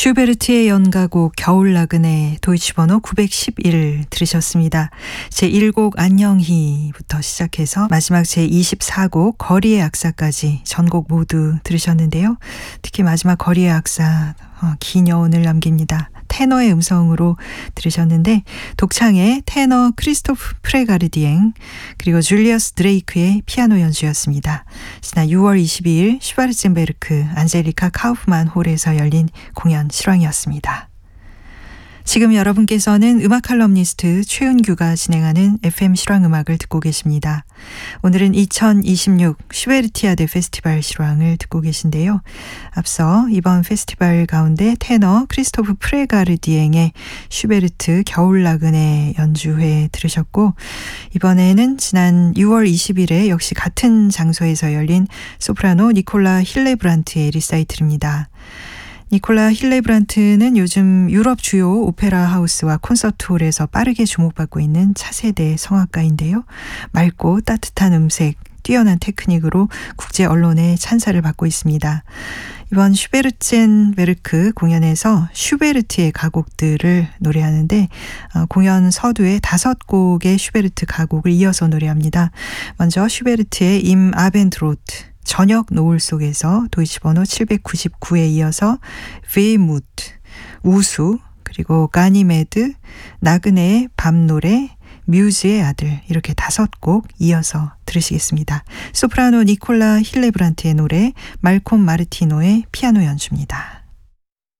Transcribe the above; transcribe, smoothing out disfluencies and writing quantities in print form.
슈베르트의 연가곡 겨울 나그네 도이치 번호 911 들으셨습니다. 제1곡 안녕히부터 시작해서 마지막 제24곡 거리의 악사까지 전곡 모두 들으셨는데요. 특히 마지막 거리의 악사 긴 여운을 남깁니다. 테너의 음성으로 들으셨는데 독창의 테너 크리스토프 프레가르디엥 그리고 줄리어스 드레이크의 피아노 연주였습니다. 지난 6월 22일 슈바르첸베르크 안젤리카 카우프만 홀에서 열린 공연 실황이었습니다. 지금 여러분께서는 음악 칼럼니스트 최은규가 진행하는 FM 실황음악을 듣고 계십니다. 오늘은 2026 슈베르티아데 페스티벌 실황을 듣고 계신데요. 앞서 이번 페스티벌 가운데 테너 크리스토프 프레가르디엥의 슈베르트 겨울 나그네 연주회 들으셨고, 이번에는 지난 6월 20일에 역시 같은 장소에서 열린 소프라노 니콜라 힐레브란트의 리사이틀입니다. 니콜라 힐레브란트는 요즘 유럽 주요 오페라 하우스와 콘서트홀에서 빠르게 주목받고 있는 차세대 성악가인데요. 맑고 따뜻한 음색, 뛰어난 테크닉으로 국제 언론의 찬사를 받고 있습니다. 이번 슈베르첸베르크 공연에서 슈베르트의 가곡들을 노래하는데 공연 서두에 5곡의 슈베르트 가곡을 이어서 노래합니다. 먼저 슈베르트의 임 아벤드로트 저녁 노을 속에서 도이치 번호 799에 이어서 웨이무트, 우수, 그리고 가니메드, 나그네의 밤노래, 뮤즈의 아들 이렇게 5곡 이어서 들으시겠습니다. 소프라노 니콜라 힐레브란트의 노래, 말콤 마르티노의 피아노 연주입니다.